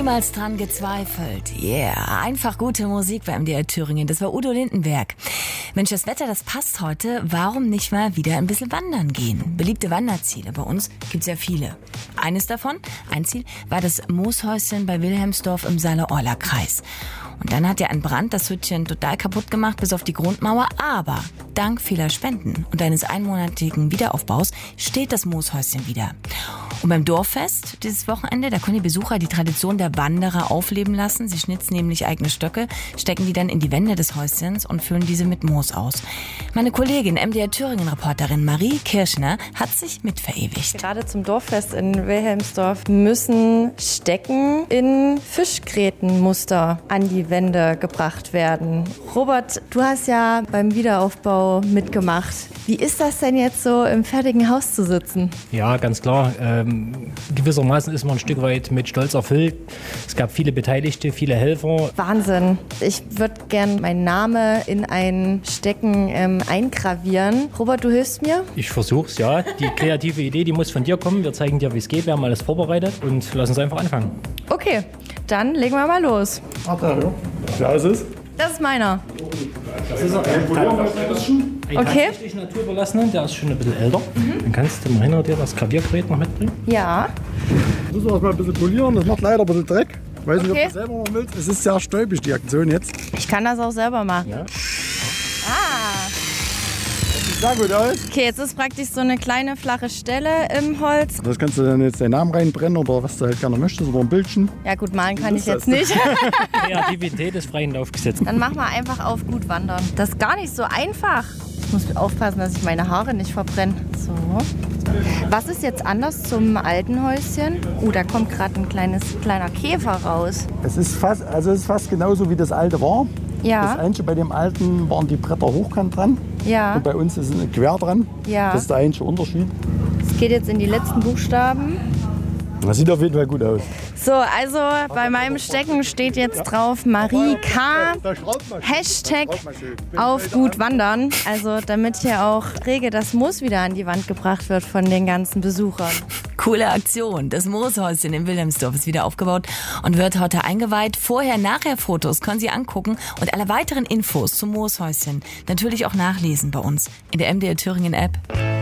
Niemals dran gezweifelt. Yeah, einfach gute Musik bei MDR Thüringen. Das war Udo Lindenberg. Mensch, das Wetter, das passt heute. Warum nicht mal wieder ein bisschen wandern gehen? Beliebte Wanderziele bei uns gibt's ja viele. Eines davon, ein Ziel, war das Mooshäuschen bei Wilhelmsdorf im Saale-Orla-Kreis. Und dann hat ja ein Brand das Hütchen total kaputt gemacht, bis auf die Grundmauer. Aber dank vieler Spenden und eines einmonatigen Wiederaufbaus steht das Mooshäuschen wieder. Und beim Dorffest dieses Wochenende, da können die Besucher die Tradition der Wanderer aufleben lassen. Sie schnitzen nämlich eigene Stöcke, stecken die dann in die Wände des Häuschens und füllen diese mit Moos aus. Meine Kollegin, MDR Thüringen-Reporterin Marie Kirschner, hat sich mit verewigt. Gerade zum Dorffest in Wilhelmsdorf müssen Stecken in Fischgrätenmuster an die Wände gebracht werden. Robert, du hast ja beim Wiederaufbau mitgemacht. Wie ist das denn jetzt so im fertigen Haus zu sitzen? Ja, ganz klar. Gewissermaßen ist man ein Stück weit mit Stolz erfüllt. Es gab viele Beteiligte, viele Helfer. Wahnsinn. Ich würde gern meinen Namen in ein Stecken eingravieren. Robert, du hilfst mir? Ich versuch's, ja. Die kreative Idee, die muss von dir kommen. Wir zeigen dir, wie es geht. Wir haben alles vorbereitet und lass uns einfach anfangen. Okay, dann legen wir mal los. Ja, ist es? Das ist meiner. Das ist ein tatsächlich naturbelassener, der ist schon ein bisschen älter. Dann kannst du mal dir das Graviergerät noch mitbringen. Ja. Müssen wir das mal ein bisschen polieren, das macht leider ein bisschen Dreck. Ich weiß nicht, ob Okay. du selber noch willst. Es ist sehr stäubig, die Aktion jetzt. Ich kann das auch selber machen. Ja. Sieht sehr gut aus. Okay, jetzt ist praktisch so eine kleine flache Stelle im Holz. Das kannst du dann jetzt deinen Namen reinbrennen oder was du halt gerne möchtest oder ein Bildchen. Ja gut, malen kann ich ist jetzt nicht. Kreativität ist freien Lauf gesetzt. Dann machen wir einfach auf gut wandern. Das ist gar nicht so einfach. Ich muss aufpassen, dass ich meine Haare nicht verbrenne. So. Was ist jetzt anders zum alten Häuschen? Da kommt gerade ein kleiner Käfer raus. Es ist fast genauso wie das alte war. Ja. Das Einzige bei dem alten waren die Bretter hochkant dran. Ja. Und bei uns ist es quer dran. Ja. Das ist der einzige Unterschied. Es geht jetzt in die letzten Buchstaben. Das sieht auf jeden Fall gut aus. So, also bei meinem Stecken steht jetzt drauf Marie K. Hashtag auf gut wandern. Also damit hier auch rege das Moos wieder an die Wand gebracht wird von den ganzen Besuchern. Coole Aktion. Das Mooshäuschen in Wilhelmsdorf ist wieder aufgebaut und wird heute eingeweiht. Vorher-Nachher-Fotos können Sie angucken und alle weiteren Infos zum Mooshäuschen natürlich auch nachlesen bei uns in der MDR Thüringen App.